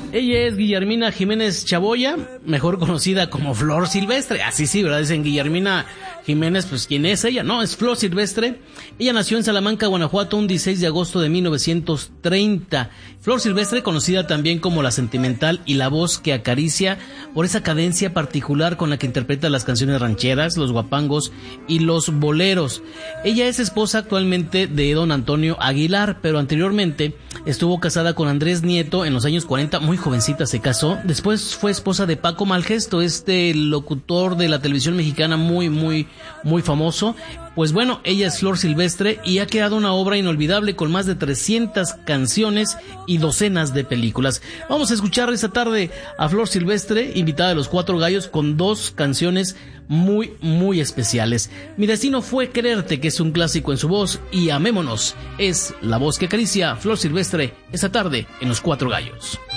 Ella es Guillermina Jiménez Chaboya, mejor conocida como Flor Silvestre. Así sí, ¿verdad? Dicen Guillermina Jiménez, pues ¿quién es ella? No, es Flor Silvestre. Ella nació en Salamanca, Guanajuato, un 16 de agosto de 1930. Flor Silvestre, conocida también como la sentimental y la voz que acaricia por esa cadencia particular con la que interpreta las canciones rancheras, los guapangos y los boleros. Ella es esposa actualmente de don Antonio Aguilar, pero anteriormente estuvo casada con Andrés Nieto en los años 40, muy jovencita se casó. Después fue esposa de Paco Malgesto, este locutor de la televisión mexicana muy famoso. Pues bueno, ella es Flor Silvestre y ha creado una obra inolvidable con más de 300 canciones y docenas de películas. Vamos a escuchar esta tarde a Flor Silvestre, invitada de los Cuatro Gallos, con dos canciones muy especiales. Mi destino fue quererte, que es un clásico en su voz, y Amémonos es la voz que acaricia Flor Silvestre esta tarde en los Cuatro Gallos.